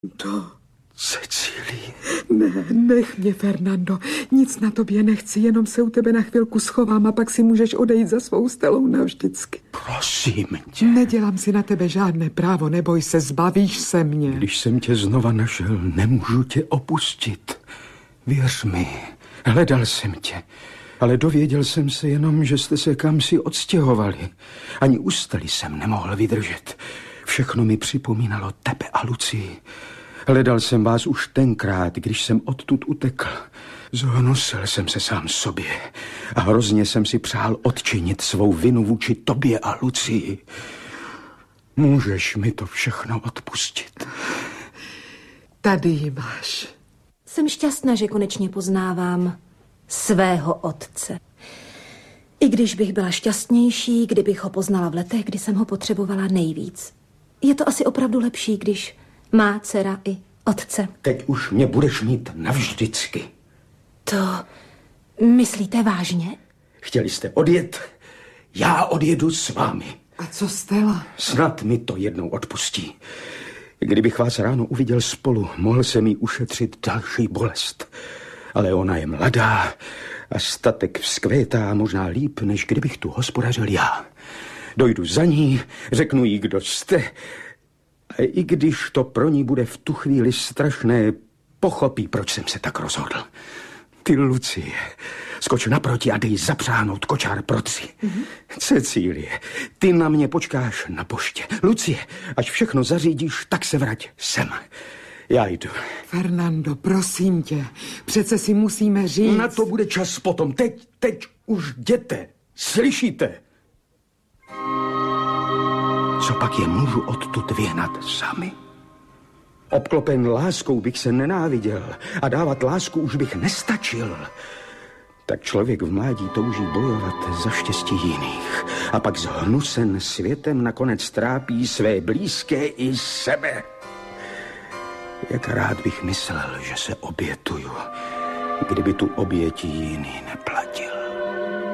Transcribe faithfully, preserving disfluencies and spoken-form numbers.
To... Cecílie. Ne, nech mě, Fernando. Nic na tobě nechci, jenom se u tebe na chvilku schovám a pak si můžeš odejít za svou Stelou navždycky. Prosím tě. Nedělám si na tebe žádné právo, neboj se, zbavíš se mě. Když jsem tě znova našel, nemůžu tě opustit. Věř mi, hledal jsem tě, ale dověděl jsem se jenom, že jste se kamsi odstěhovali. Ani u Stely jsem nemohl vydržet. Všechno mi připomínalo tebe a Lucii. Hledal jsem vás už tenkrát, když jsem odtud utekl. Zhonusil jsem se sám sobě a hrozně jsem si přál odčinit svou vinu vůči tobě a Lucii. Můžeš mi to všechno odpustit? Tady ji máš. Jsem šťastná, že konečně poznávám svého otce. I když bych byla šťastnější, kdybych ho poznala v letech, kdy jsem ho potřebovala nejvíc. Je to asi opravdu lepší, když má dcera i otce. Teď už mě budeš mít navždycky. To myslíte vážně? Chtěli jste odjet? Já odjedu s vámi. A co Stella? Snad mi to jednou odpustí. Kdybych vás ráno uviděl spolu, mohl jsem jí ušetřit další bolest. Ale ona je mladá a statek vzkvétá možná líp, než kdybych tu hospodařil já. Dojdu za ní, řeknu jí, kdo jste. A i když to pro ní bude v tu chvíli strašné, pochopí, proč jsem se tak rozhodl. Ty, Lucie, skoč naproti a dej zapřáhnout kočár pro tři. Mm-hmm. Cecílie, ty na mě počkáš na poště. Lucie, až všechno zařídíš, tak se vrať sem. Já jdu. Fernando, prosím tě, přece si musíme říct. Na to bude čas potom. Teď, teď už jděte. Slyšíte? Co pak je můžu odtud vyhnat sami? Obklopen láskou bych se nenáviděl a dávat lásku už bych nestačil. Tak člověk v mládí touží bojovat za štěstí jiných a pak zhnusen světem nakonec trápí své blízké i sebe. Jak rád bych myslel, že se obětuju, kdyby tu oběti jiný neplatil.